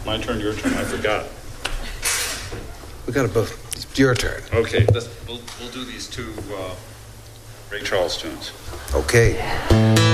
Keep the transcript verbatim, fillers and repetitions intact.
my turn, your turn? I forgot. We got to both. It's your turn. Okay, let's, we'll, we'll do these two uh, Ray Charles tunes. Okay.